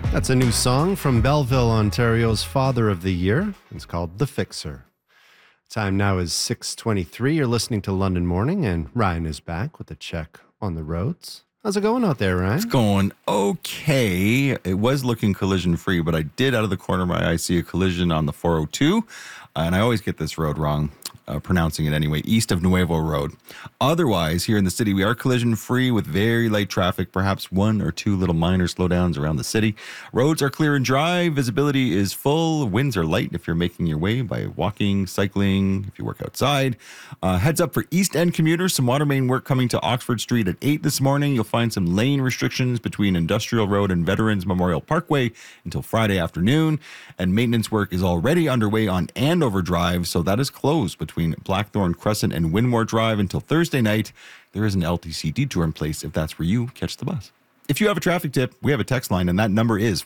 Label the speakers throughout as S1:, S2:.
S1: That's a new song from Belleville, Ontario's Father of the Year. It's called The Fixer. Time now is 6:23. You're listening to London Morning, and Ryan is back with a check on the roads. How's it going out there, Ryan?
S2: It's going okay. It was looking collision free, but I did out of the corner of my eye see a collision on the 402, and I always get this road wrong. Pronouncing it anyway, east of Nuevo Road. Otherwise, here in the city, we are collision free with very light traffic, perhaps one or two little minor slowdowns around the city. Roads are clear and dry. Visibility is full. Winds are light if you're making your way by walking, cycling, if you work outside. Heads up for East End commuters. Some water main work coming to Oxford Street at 8 this morning. You'll find some lane restrictions between Industrial Road and Veterans Memorial Parkway until Friday afternoon. And maintenance work is already underway on Andover Drive, so that is closed between Blackthorn Crescent and Winmore Drive until Thursday night. There is an LTC detour in place if that's where you catch the bus. If you have a traffic tip, we have a text line, and that number is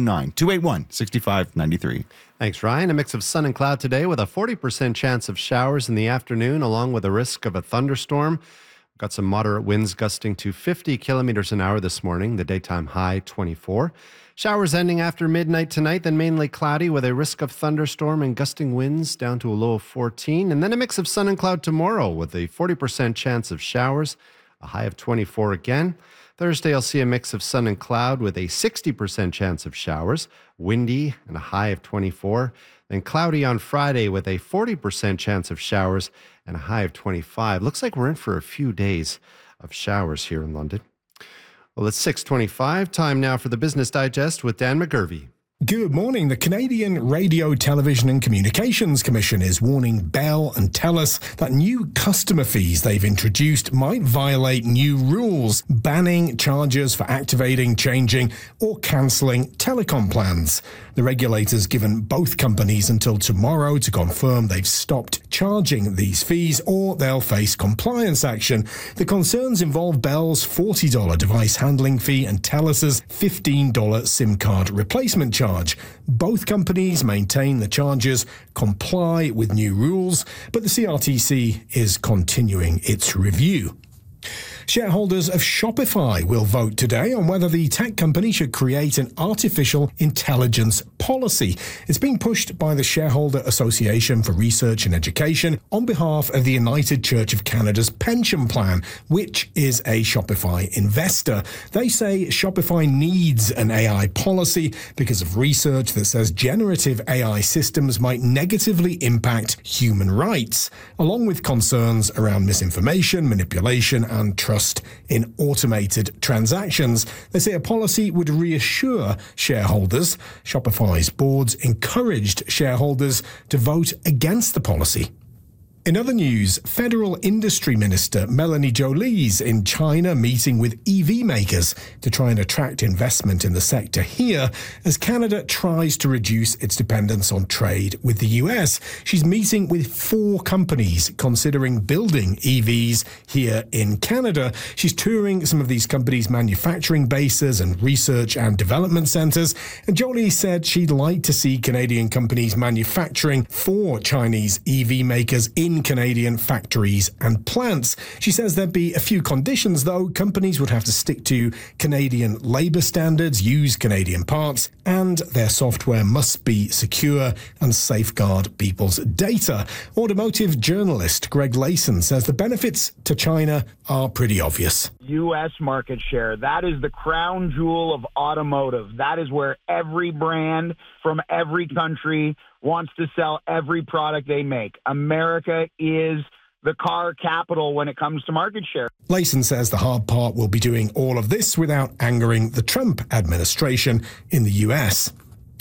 S2: 519-281-6593.
S1: Thanks, Ryan. A mix of sun and cloud today with a 40% chance of showers in the afternoon, along with a risk of a thunderstorm. Got some moderate winds gusting to 50 kilometers an hour this morning, the daytime high 24. Showers ending after midnight tonight, then mainly cloudy with a risk of thunderstorm and gusting winds down to a low of 14. And then a mix of sun and cloud tomorrow with a 40% chance of showers, a high of 24 again. Thursday, I'll see a mix of sun and cloud with a 60% chance of showers, windy and a high of 24. Then cloudy on Friday with a 40% chance of showers and a high of 25. Looks like we're in for a few days of showers here in London. Well, it's 6:25. Time now for the Business Digest with Dan McGurvey.
S3: Good morning. The Canadian Radio, Television and Communications Commission is warning Bell and TELUS that new customer fees they've introduced might violate new rules, banning charges for activating, changing or cancelling telecom plans. The regulator's given both companies until tomorrow to confirm they've stopped charging these fees or they'll face compliance action. The concerns involve Bell's $40 device handling fee and TELUS's $15 SIM card replacement charge. Both companies maintain the charges comply with new rules, but the CRTC is continuing its review. Shareholders of Shopify will vote today on whether the tech company should create an artificial intelligence policy. It's being pushed by the Shareholder Association for Research and Education on behalf of the United Church of Canada's pension plan, which is a Shopify investor. They say Shopify needs an AI policy because of research that says generative AI systems might negatively impact human rights, along with concerns around misinformation, manipulation, and trust in automated transactions. They say a policy would reassure shareholders. Shopify's boards encouraged shareholders to vote against the policy. In other news, Federal Industry Minister Melanie Joly's in China meeting with EV makers to try and attract investment in the sector here as Canada tries to reduce its dependence on trade with the US. She's meeting with 4 companies considering building EVs here in Canada. She's touring some of these companies' manufacturing bases and research and development centres. And Joly said she'd like to see Canadian companies manufacturing for Chinese EV makers in Canadian factories and plants. She says there'd be a few conditions, though. Companies would have to stick to Canadian labour standards, use Canadian parts, and their software must be secure and safeguard people's data. Automotive journalist Greg Layson says the benefits to China are pretty obvious.
S4: U.S. market share, that is the crown jewel of automotive. That is where every brand from every country wants to sell every product they make. America is the car capital when it comes to market share.
S3: Layson says the hard part will be doing all of this without angering the Trump administration in the US.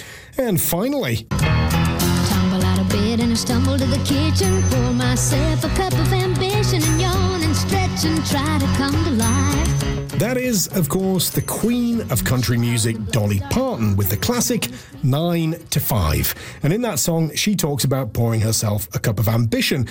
S3: And finally,
S5: tumble out of bed and I stumble to the kitchen, pour myself a cup of ambition and yawn and stretch and try to come to life.
S3: that is, of course, the queen of country music, Dolly Parton, with the classic 9 to 5. And in that song, she talks about pouring herself a cup of ambition.